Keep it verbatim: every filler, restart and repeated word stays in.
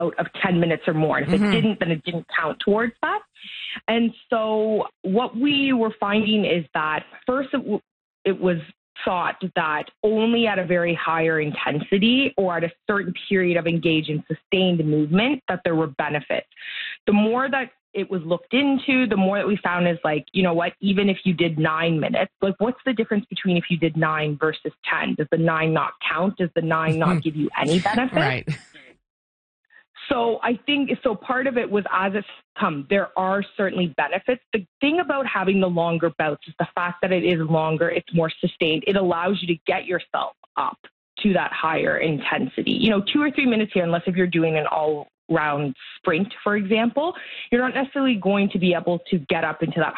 of ten minutes or more. And if mm-hmm. it didn't, then it didn't count towards that. And so what we were finding is that first it, w- it was thought that only at a very higher intensity or at a certain period of engaged and sustained movement that there were benefits. The more that it was looked into, the more that we found is like, you know what, even if you did nine minutes, like what's the difference between if you did nine versus ten? Does the nine not count? Does the nine not give you any benefit? Right. So I think, so part of it was as it's come, there are certainly benefits. The thing about having the longer bouts is the fact that it is longer, it's more sustained. It allows you to get yourself up to that higher intensity. You know, two or three minutes here, unless if you're doing an all round sprint, for example, you're not necessarily going to be able to get up into that